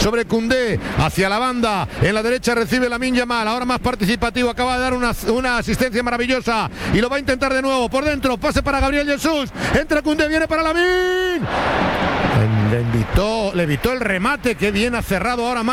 sobre Koundé, hacia la banda, en la derecha recibe Lamine Yamal, ahora más participativo, acaba de dar una asistencia maravillosa y lo va a intentar de nuevo, por dentro, pase para Gabriel Jesús, entra Koundé, viene para Lamine, le evitó el remate, que bien ha cerrado ahora.